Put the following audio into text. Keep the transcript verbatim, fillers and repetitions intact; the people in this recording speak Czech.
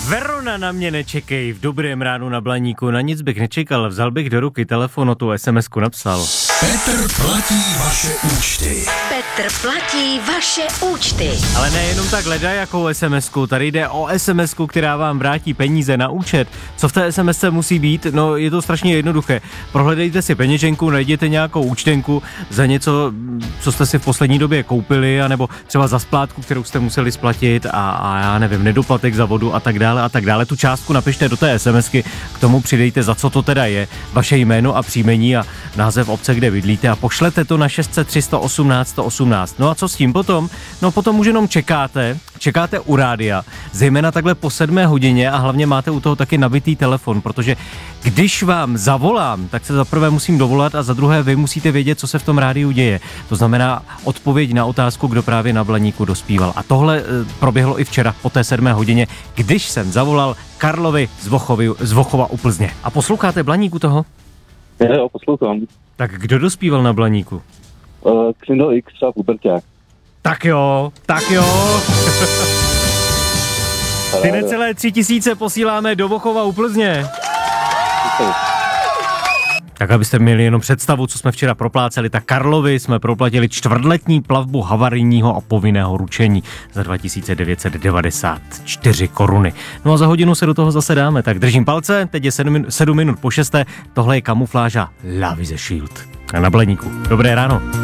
Verona, na mě nečekej, v dobrém ránu na Blaníku, na nic bych nečekal, vzal bych do ruky telefon, o tu SMSku napsal. Petr platí vaše účty. Petr platí vaše účty. Ale nejenom tak hledaj jakou SMSku, tady jde o SMSku, která vám vrátí peníze na účet. Co v té SMSce musí být? No je to strašně jednoduché. Prohledejte si peněženku, najděte nějakou účtenku za něco, co jste si v poslední době koupili, anebo třeba za splátku, kterou jste museli splatit a, a já nevím, nedoplatek za vodu a tak dále a tak dále. Tu částku napište do té SMSky, k tomu přidejte, za co to teda je, vaše jméno a příjmení a název obce, kde bydlíte a pošlete to na šest set tři sto osmnáct sto osmnáct. No a co s tím potom? No potom už jenom čekáte, čekáte u rádia, zejména takhle po sedmé hodině a hlavně máte u toho taky nabitý telefon, protože když vám zavolám, tak se za prvé musím dovolat a za druhé vy musíte vědět, co se v tom rádiu děje. To znamená odpověď na otázku, kdo právě na Blaníku dospíval. A tohle e, proběhlo i včera po té sedmé hodině, když jsem zavolal Karlovi z, Vochovy, z Vochova u Plzně. A posloucháte Blaníku toho? Jo, poslouchám. Tak kdo dospíval na Blaníku? Uh, Ksindel X a Puberťák. Tak jo, tak jo. Ty necelé tři tisíce posíláme do Vochova u Plzně. Tak abyste měli jenom představu, co jsme včera propláceli, tak Karlovi jsme proplatili čtvrtletní plavbu havarijního a povinného ručení za dva tisíce devět set devadesát čtyři koruny. No a za hodinu se do toho zase dáme, tak držím palce, teď je sedm minut po šesté, tohle je kamufláža Love is a Shield. A na Blaníku. Dobré ráno.